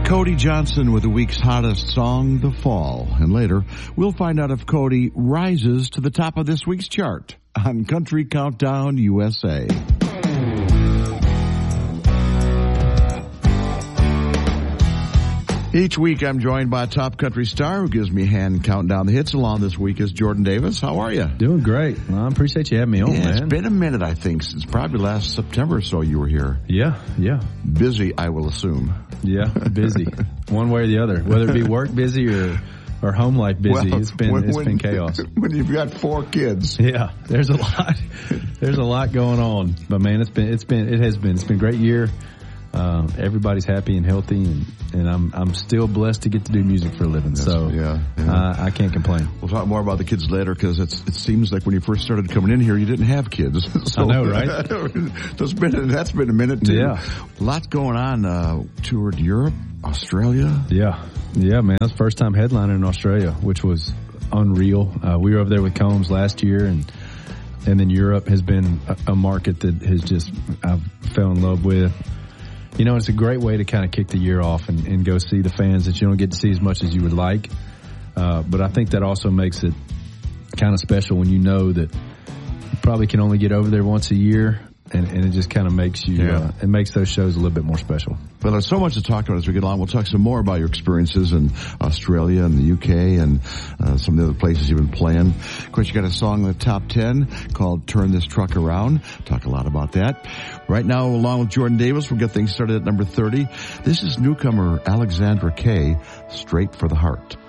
Cody Johnson with the week's hottest song, The Fall. And later, we'll find out if Cody rises to the top of this week's chart on Country Countdown USA. Each week, I'm joined by a top country star who gives me a hand counting down the hits. Along this week is Jordan Davis. How are you? Doing great. Well, I appreciate you having me on, man. It's been a minute, I think, since probably last September or so you were here. Yeah. Busy, I will assume. Yeah, busy. One way or the other. Whether it be work busy or home life busy, well, it's been chaos. When you've got 4 kids. Yeah, there's a lot going on. But man, it's been a great year. Everybody's happy and healthy, and I'm still blessed to get to do music for a living. So yeah. I can't complain. We'll talk more about the kids later, because it seems like when you first started coming in here, you didn't have kids. So, I know, right? That's been a minute too. Yeah, lots going on. Toured Europe, Australia. Yeah, man. That's the first time headlining in Australia, which was unreal. We were over there with Combs last year, and then Europe has been a market that I've fell in love with. You know, it's a great way to kind of kick the year off and go see the fans that you don't get to see as much as you would like. But I think that also makes it kind of special when you know that you probably can only get over there once a year, and it just kind of makes you, it makes those shows a little bit more special. Well, there's so much to talk about as we get along. We'll talk some more about your experiences in Australia and the UK and some of the other places you've been playing. Of course, you got a song in the top 10 called Turn This Truck Around. Talk a lot about that. Right now, along with Jordan Davis, we'll get things started at number 30. This is newcomer Alexandra Kay, Straight for the Heart.